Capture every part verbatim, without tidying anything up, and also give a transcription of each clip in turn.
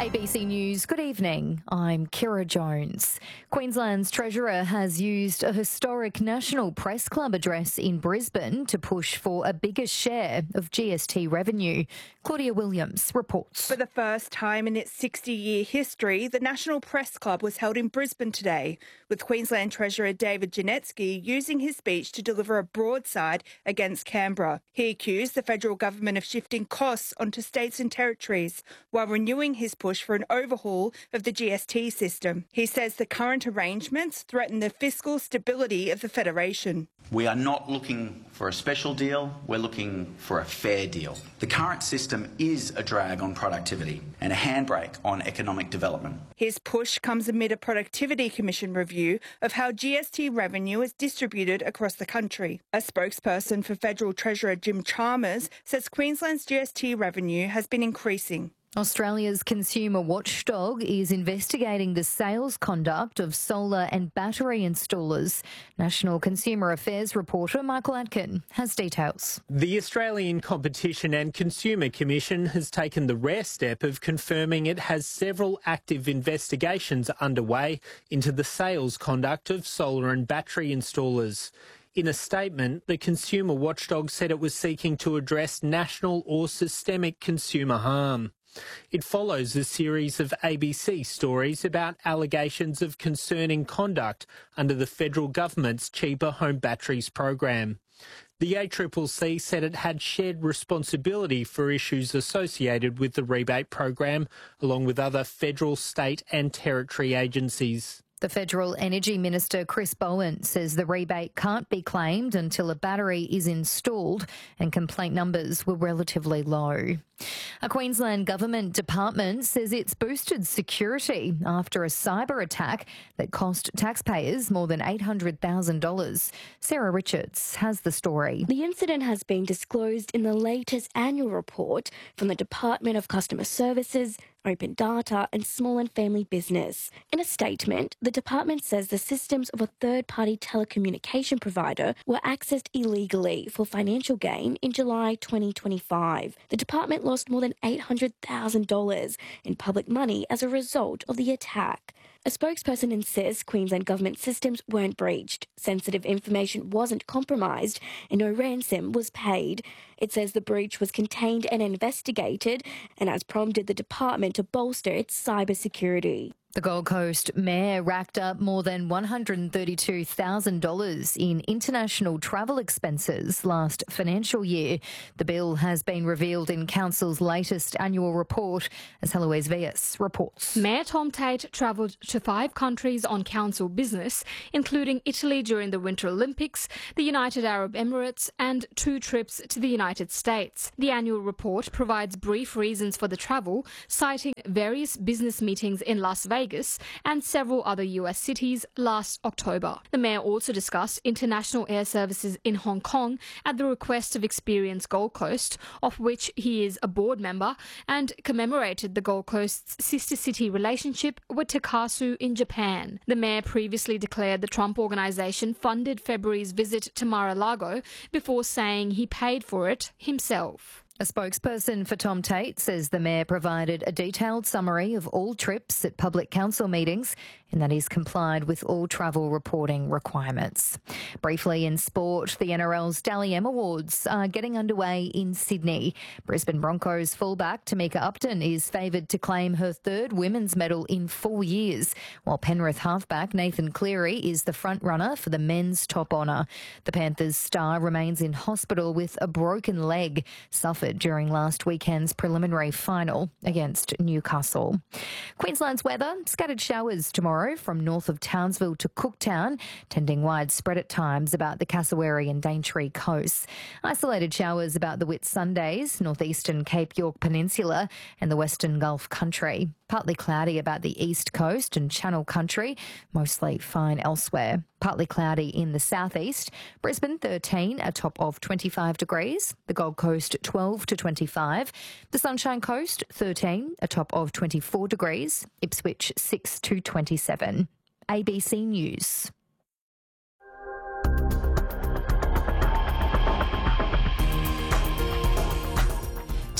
A B C News, good evening. I'm Kira Jones. Queensland's Treasurer has used a historic National Press Club address in Brisbane to push for a bigger share of G S T revenue. Claudia Williams reports. For the first time in its sixty-year history, the National Press Club was held in Brisbane today, with Queensland Treasurer David Janetsky using his speech to deliver a broadside against Canberra. He accused the federal government of shifting costs onto states and territories while renewing his push for an overhaul of the G S T system. He says the current arrangements threaten the fiscal stability of the Federation. We are not looking for a special deal, we're looking for a fair deal. The current system is a drag on productivity and a handbrake on economic development. His push comes amid a Productivity Commission review of how G S T revenue is distributed across the country. A spokesperson for Federal Treasurer Jim Chalmers says Queensland's G S T revenue has been increasing. Australia's consumer watchdog is investigating the sales conduct of solar and battery installers. National Consumer Affairs reporter Michael Atkin has details. The Australian Competition and Consumer Commission has taken the rare step of confirming it has several active investigations underway into the sales conduct of solar and battery installers. In a statement, the consumer watchdog said it was seeking to address national or systemic consumer harm. It follows a series of A B C stories about allegations of concerning conduct under the federal government's Cheaper Home Batteries program. The A C C C said it had shared responsibility for issues associated with the rebate program, along with other federal, state and territory agencies. The Federal Energy Minister Chris Bowen says the rebate can't be claimed until a battery is installed and complaint numbers were relatively low. A Queensland government department says it's boosted security after a cyber attack that cost taxpayers more than eight hundred thousand dollars. Sarah Richards has the story. The incident has been disclosed in the latest annual report from the Department of Customer Services, Open Data and Small and Family Business. In a statement, the department says the systems of a third-party telecommunication provider were accessed illegally for financial gain in July twenty twenty-five. The department lost more than eight hundred thousand dollars in public money as a result of the attack. A spokesperson insists Queensland government systems weren't breached, sensitive information wasn't compromised, and no ransom was paid. It says the breach was contained and investigated and has prompted the department to bolster its cybersecurity. The Gold Coast Mayor racked up more than one hundred thirty-two thousand dollars in international travel expenses last financial year. The bill has been revealed in Council's latest annual report, as Heloise Vias reports. Mayor Tom Tate travelled to five countries on council business, including Italy during the Winter Olympics, the United Arab Emirates and two trips to the United States. The annual report provides brief reasons for the travel, citing various business meetings in Las Vegas and several other U S cities last October. The mayor also discussed international air services in Hong Kong at the request of Experience Gold Coast, of which he is a board member, and commemorated the Gold Coast's sister city relationship with Takasu in Japan. The mayor previously declared the Trump Organization funded February's visit to Mar-a-Lago before saying he paid for it himself. A spokesperson for Tom Tate says the mayor provided a detailed summary of all trips at public council meetings and that he's complied with all travel reporting requirements. Briefly in sport, the N R L's Dally M Awards are getting underway in Sydney. Brisbane Broncos fullback Tamika Upton is favoured to claim her third women's medal in four years, while Penrith halfback Nathan Cleary is the front runner for the men's top honour. The Panthers star remains in hospital with a broken leg suffered during last weekend's preliminary final against Newcastle. Queensland's weather, scattered showers tomorrow from north of Townsville to Cooktown, tending widespread at times about the Cassowary and Daintree coasts. Isolated showers about the Whitsundays, northeastern Cape York Peninsula and the western Gulf country. Partly cloudy about the east coast and Channel country, mostly fine elsewhere. Partly cloudy in the southeast. Brisbane thirteen, a top of twenty-five degrees. The Gold Coast twelve to twenty-five. The Sunshine Coast thirteen, a top of twenty-four degrees. Ipswich six to twenty-seven. A B C News.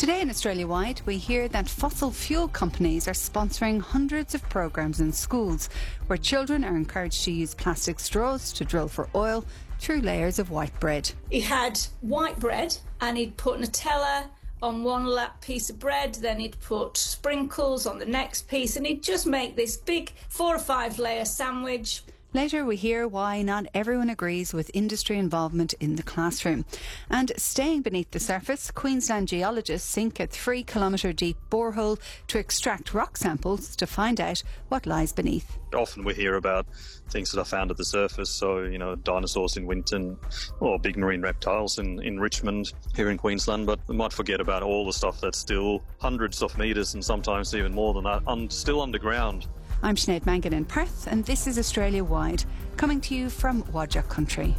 Today in Australia-wide, we hear that fossil fuel companies are sponsoring hundreds of programmes in schools where children are encouraged to use plastic straws to drill for oil through layers of white bread. He had white bread and he'd put Nutella on one lap piece of bread, then he'd put sprinkles on the next piece, and he'd just make this big four or five layer sandwich. Later we hear why not everyone agrees with industry involvement in the classroom. And staying beneath the surface, Queensland geologists sink a three kilometre deep borehole to extract rock samples to find out what lies beneath. Often we hear about things that are found at the surface, so, you know, dinosaurs in Winton or big marine reptiles in, in Richmond here in Queensland, but we might forget about all the stuff that's still hundreds of metres and sometimes even more than that, un- still underground. I'm Sinead Mangan in Perth, and this is Australia Wide, coming to you from Wadja Country.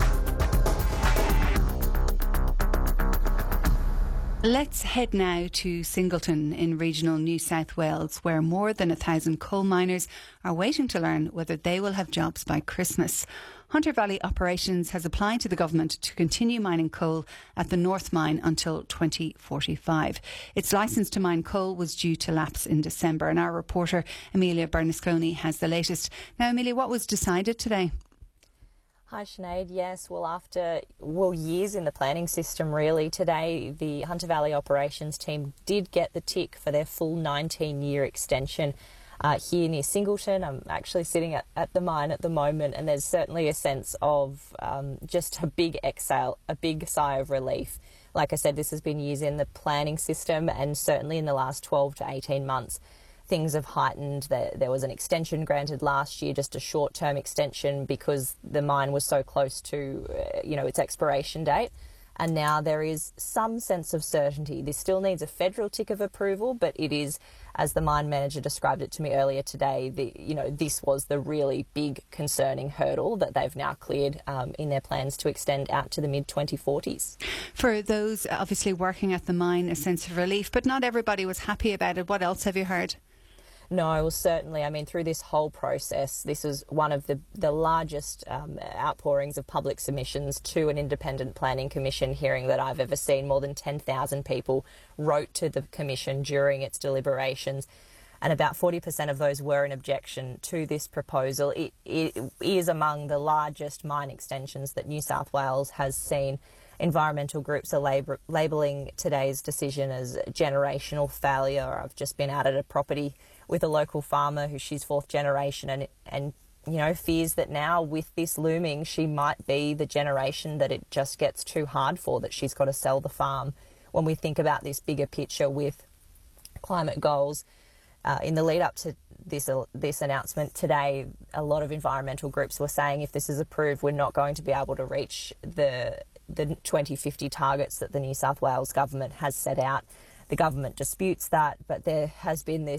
Let's head now to Singleton in regional New South Wales, where more than a thousand coal miners are waiting to learn whether they will have jobs by Christmas. Hunter Valley Operations has applied to the government to continue mining coal at the North Mine until twenty forty-five. Its licence to mine coal was due to lapse in December, and our reporter Amelia Bernasconi has the latest. Now, Amelia, what was decided today? Hi Sinead, yes, well after well years in the planning system really, today the Hunter Valley Operations team did get the tick for their full nineteen year extension uh, here near Singleton. I'm actually sitting at, at the mine at the moment, and there's certainly a sense of um, just a big exhale, a big sigh of relief. Like I said, this has been years in the planning system, and certainly in the last twelve to eighteen months things have heightened. There was an extension granted last year, just a short-term extension because the mine was so close to, uh, you know, its expiration date. And now there is some sense of certainty. This still needs a federal tick of approval, but it is, as the mine manager described it to me earlier today, the, you know, this was the really big concerning hurdle that they've now cleared um, in their plans to extend out to the mid twenty forties. For those obviously working at the mine, a sense of relief, but not everybody was happy about it. What else have you heard? No, well, certainly. I mean, through this whole process, this is one of the, the largest um, outpourings of public submissions to an independent planning commission hearing that I've ever seen. More than ten thousand people wrote to the commission during its deliberations, and about forty percent of those were in objection to this proposal. It, it is among the largest mine extensions that New South Wales has seen. Environmental groups are lab- labelling today's decision as generational failure. I've just been out at a property with a local farmer who she's fourth generation and, and you know, fears that now with this looming, she might be the generation that it just gets too hard for, that she's got to sell the farm. When we think about this bigger picture with climate goals, uh, in the lead up to this uh, this announcement today, a lot of environmental groups were saying if this is approved, we're not going to be able to reach the the twenty fifty targets that the New South Wales government has set out. The government disputes that, but there has been this